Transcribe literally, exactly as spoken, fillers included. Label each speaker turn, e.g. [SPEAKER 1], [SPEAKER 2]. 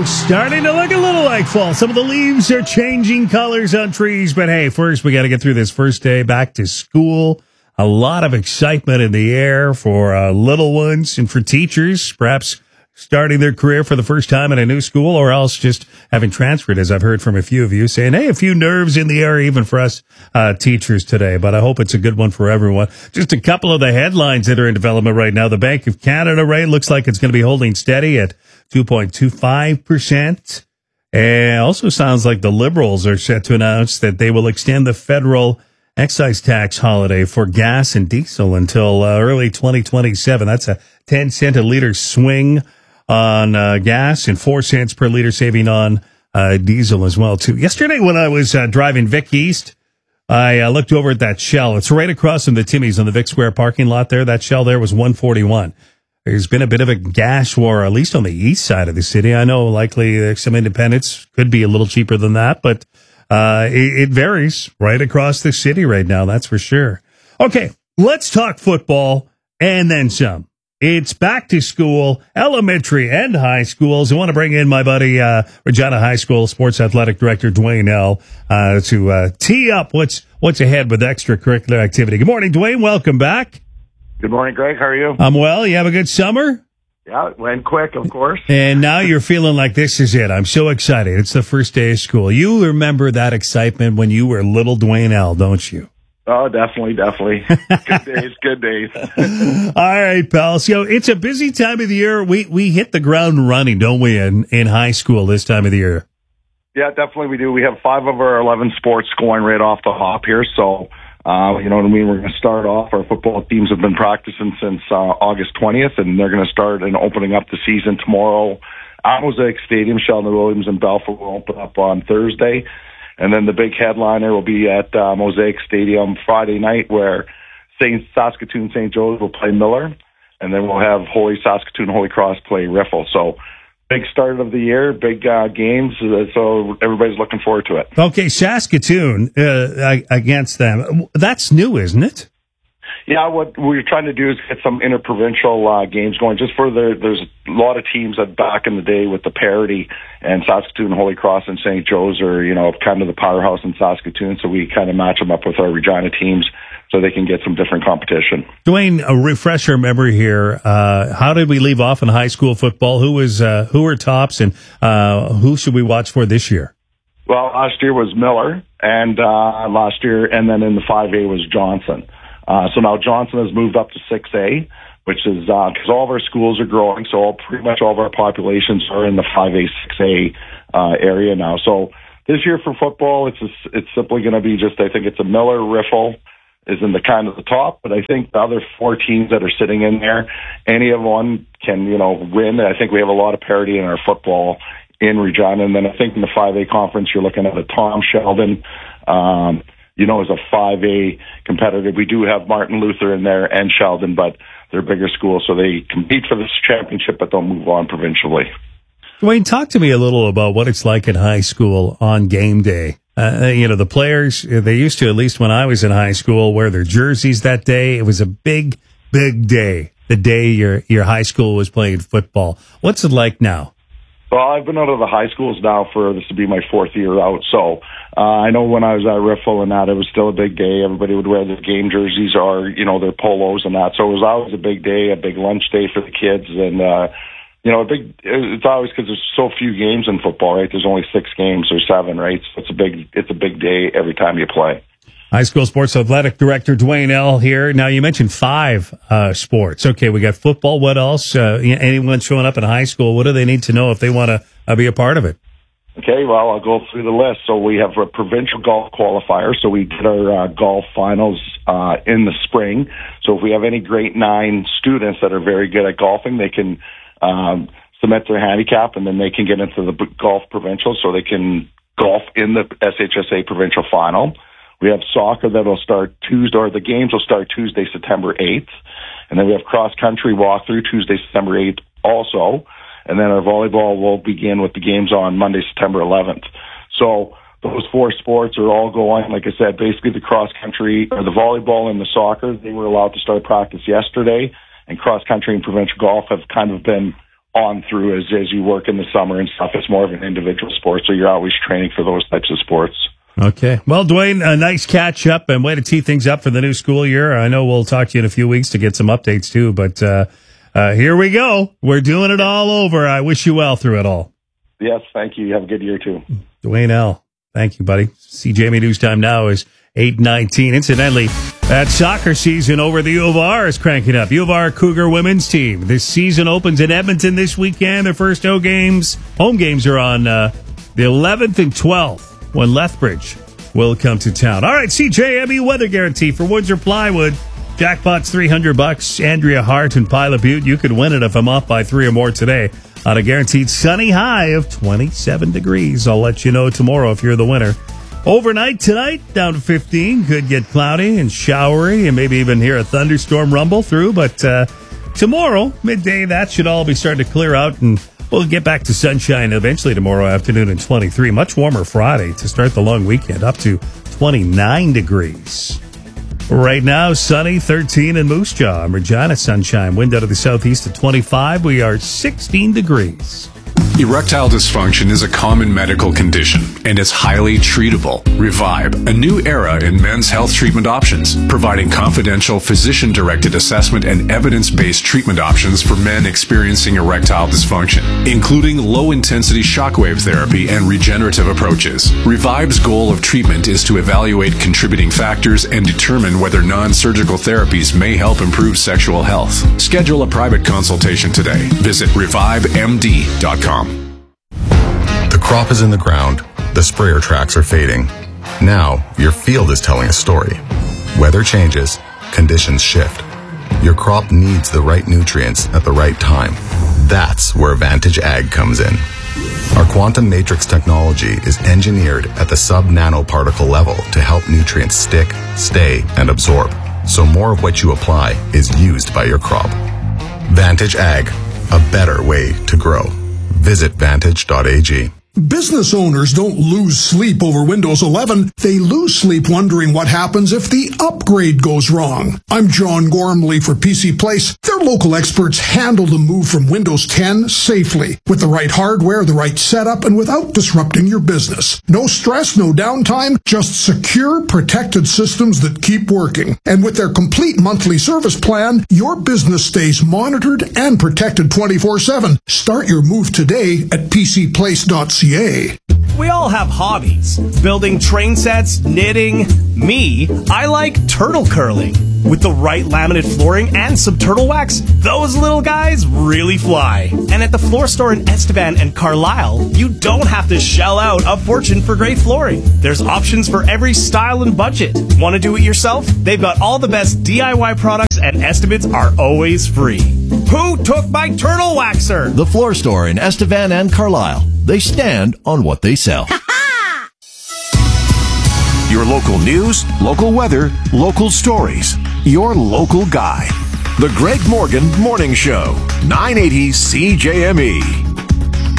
[SPEAKER 1] starting to look a little like fall. Some of the leaves are changing colors on trees, but hey, first we got to get through this first day back to school. A lot of excitement in the air for uh, little ones and for teachers, perhaps starting their career for the first time in a new school, or else just having transferred, as I've heard from a few of you saying, hey, a few nerves in the air even for us uh, teachers today, but I hope it's a good one for everyone. Just a couple of the headlines that are in development right now. The Bank of Canada rate looks like it's going to be holding steady at two point two five percent. And also sounds like the Liberals are set to announce that they will extend the federal excise tax holiday for gas and diesel until uh, early twenty twenty-seven. That's a ten cent a liter swing on uh, gas and four cents per liter saving on uh, diesel as well, too. Yesterday when I was uh, driving Vic East, I uh, looked over at that Shell. It's right across from the Timmy's on the Vic Square parking lot there. That Shell there was one forty-one. There's been a bit of a gas war, at least on the east side of the city. I know likely some independents could be a little cheaper than that, but uh, it, it varies right across the city right now, that's for sure. Okay, let's talk football and then some. It's back to school, elementary and high schools. I want to bring in my buddy, uh, Regina High School Sports Athletic Director Dwayne L. Uh, to uh, tee up what's what's ahead with extracurricular activity. Good morning, Dwayne. Welcome back.
[SPEAKER 2] Good morning, Greg. How are you?
[SPEAKER 1] I'm well. You have a good summer?
[SPEAKER 2] Yeah, it went quick, of course.
[SPEAKER 1] And now you're feeling like this is it. I'm so excited. It's the first day of school. You remember that excitement when you were little Dwayne L., don't you?
[SPEAKER 2] Oh, definitely, definitely. Good days, good days.
[SPEAKER 1] All right, pal. So it's a busy time of the year. We we hit the ground running, don't we, in, in high school this time of the year?
[SPEAKER 2] Yeah, definitely we do. We have five of our eleven sports going right off the hop here, so... Uh, you know what I mean? We're going to start off. Our football teams have been practicing since uh, August twentieth, and they're going to start and opening up the season tomorrow at Mosaic Stadium. Sheldon Williams and Balfour will open up on Thursday. And then the big headliner will be at uh, Mosaic Stadium Friday night, where Saint Saskatoon Saint Joe's will play Miller. And then we'll have Holy Saskatoon Holy Cross play Riffle. So big start of the year, big uh, games, so everybody's looking forward to it.
[SPEAKER 1] Okay, Saskatoon uh, against them. That's new, isn't it?
[SPEAKER 2] Yeah, what we're trying to do is get some interprovincial uh, games going. Just for the, there's a lot of teams that back in the day with the parity, and Saskatoon, Holy Cross, and Saint Joe's are, you know, kind of the powerhouse in Saskatoon, so we kind of match them up with our Regina teams so they can get some different competition.
[SPEAKER 1] Dwayne, a refresher memory here. Uh, how did we leave off in high school football? Who was uh, who were tops, and uh, who should we watch for this year?
[SPEAKER 2] Well, last year was Miller, and uh, last year, and then in the five A was Johnson. Uh, so now Johnson has moved up to six A, which is because uh, all of our schools are growing, so all, pretty much all of our populations are in the five A, six A uh, area now. So this year for football, it's just, it's simply going to be just, I think it's a Miller, Riffle is in the kind of the top, but I think the other four teams that are sitting in there, any of one can, you know, win. I think we have a lot of parity in our football in Regina, and then I think in the five A conference, you're looking at a Tom Sheldon, um, you know, as a five A competitor. We do have Martin Luther in there and Sheldon, but they're bigger schools, so they compete for this championship, but they'll move on provincially.
[SPEAKER 1] Dwayne, talk to me a little about what it's like in high school on game day. Uh, you know, the players, they used to, at least when I was in high school, wear their jerseys that day. It was a big, big day, the day your your high school was playing football. What's it like now?
[SPEAKER 2] Well, I've been out of the high schools now for, this will be my fourth year out, so uh, I know when I was at Riffle and that, it was still a big day. Everybody would wear their game jerseys or, you know, their polos and that, so it was always a big day, a big lunch day for the kids, and, uh, you know, a big, it's always because there's so few games in football, right? There's only six games or seven, right? So it's a big, it's a big day every time you play.
[SPEAKER 1] High School Sports Athletic Director Dwayne L. here. Now, you mentioned five uh, sports. Okay, we got football. What else? Uh, anyone showing up in high school, what do they need to know if they want to uh, be a part of it?
[SPEAKER 2] Okay, well, I'll go through the list. So we have a provincial golf qualifier. So we did our uh, golf finals uh, in the spring. So if we have any grade nine students that are very good at golfing, they can um, submit their handicap, and then they can get into the golf provincial, so they can golf in the S H S A provincial final. We have soccer that will start Tuesday, or the games will start Tuesday, September eighth. And then we have cross-country walkthrough Tuesday, September eighth also. And then our volleyball will begin with the games on Monday, September eleventh. So those four sports are all going, like I said, basically the cross-country, or the volleyball and the soccer, they were allowed to start practice yesterday. And cross-country and provincial golf have kind of been on through as, as you work in the summer and stuff. It's more of an individual sport, so you're always training for those types of sports.
[SPEAKER 1] Okay. Well, Dwayne, a nice catch up and way to tee things up for the new school year. I know we'll talk to you in a few weeks to get some updates too, but uh, uh, here we go. We're doing it all over. I wish you well through it all.
[SPEAKER 2] Yes, thank you. You have a good year too.
[SPEAKER 1] Dwayne L. Thank you, buddy. C J M E News Time now is eight nineteen. Incidentally, that soccer season over the U of R is cranking up. U of R Cougar women's team. This season opens in Edmonton this weekend. Their first home games, home games are on uh, the eleventh and twelfth. When Lethbridge will come to town. All right, C J M E weather guarantee for Windsor Plywood. Jackpot's three hundred bucks. Andrea Hart and Pilot Butte. You could win it if I'm off by three or more today on a guaranteed sunny high of twenty-seven degrees. I'll let you know tomorrow if you're the winner. Overnight tonight, down to fifteen. Could get cloudy and showery and maybe even hear a thunderstorm rumble through. But uh, tomorrow, midday, that should all be starting to clear out and we'll get back to sunshine eventually tomorrow afternoon and twenty-three. Much warmer Friday to start the long weekend, up to twenty-nine degrees. Right now, sunny, thirteen in Moose Jaw. And Regina, sunshine. Wind out of the southeast at twenty-five. We are sixteen degrees.
[SPEAKER 3] Erectile dysfunction is a common medical condition, and it's highly treatable. Revive, a new era in men's health treatment options, providing confidential physician-directed assessment and evidence-based treatment options for men experiencing erectile dysfunction, including low-intensity shockwave therapy and regenerative approaches. Revive's goal of treatment is to evaluate contributing factors and determine whether non-surgical therapies may help improve sexual health. Schedule a private consultation today. Visit revive m d dot com.
[SPEAKER 4] The crop is in the ground, the sprayer tracks are fading. Now, your field is telling a story. Weather changes, conditions shift. Your crop needs the right nutrients at the right time. That's where Vantage Ag comes in. Our quantum matrix technology is engineered at the sub-nanoparticle level to help nutrients stick, stay, and absorb, so more of what you apply is used by your crop. Vantage Ag, a better way to grow. Visit vantage dot a g.
[SPEAKER 5] Business owners don't lose sleep over Windows eleven. They lose sleep wondering what happens if the upgrade goes wrong. I'm John Gormley for P C Place. Their local experts handle the move from Windows ten safely, with the right hardware, the right setup, and without disrupting your business. No stress, no downtime, just secure, protected systems that keep working. And with their complete monthly service plan, your business stays monitored and protected twenty-four seven. Start your move today at p c place dot c a.
[SPEAKER 6] We all have hobbies. Building train sets, knitting. Me, I like turtle curling. With the right laminate flooring and some turtle wax, those little guys really fly. And at the floor store in Estevan and Carlisle, you don't have to shell out a fortune for great flooring. There's options for every style and budget. Want to do it yourself? They've got all the best D I Y products and estimates are always free. Who took my turtle waxer?
[SPEAKER 7] The floor store in Estevan and Carlisle. They stand on what they sell. Your local news, local weather, local stories. Your local guy. The Greg Morgan Morning Show. nine eighty C J M E.